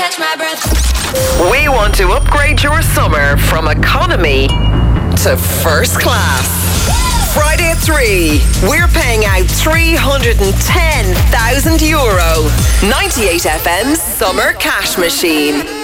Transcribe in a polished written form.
catch my breath. We want to upgrade your summer from economy to first class. Friday at 3, we're paying out €310,000. 98 FM's Summer Cash Machine.